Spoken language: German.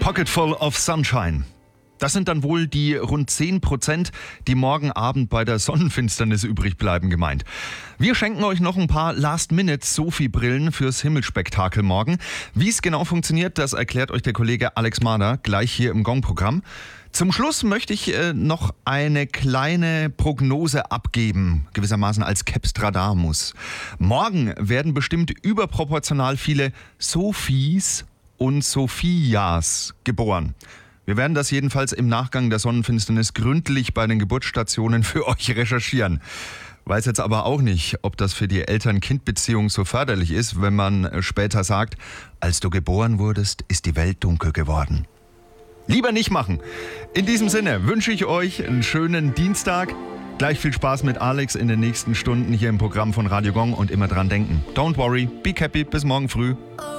Pocketful of Sunshine. Das sind dann wohl die rund 10%, die morgen Abend bei der Sonnenfinsternis übrig bleiben, gemeint. Wir schenken euch noch ein paar Last-Minute-Sophie-Brillen fürs Himmelspektakel morgen. Wie es genau funktioniert, das erklärt euch der Kollege Alex Mader gleich hier im Gong-Programm. Zum Schluss möchte ich noch eine kleine Prognose abgeben, gewissermaßen als Kepstradamus. Morgen werden bestimmt überproportional viele Sophies und Sophias geboren. Wir werden das jedenfalls im Nachgang der Sonnenfinsternis gründlich bei den Geburtsstationen für euch recherchieren. Weiß jetzt aber auch nicht, ob das für die Eltern-Kind-Beziehung so förderlich ist, wenn man später sagt, als du geboren wurdest, ist die Welt dunkel geworden. Lieber nicht machen. In diesem Sinne wünsche ich euch einen schönen Dienstag. Gleich viel Spaß mit Alex in den nächsten Stunden hier im Programm von Radio Gong und immer dran denken. Don't worry, be happy, bis morgen früh.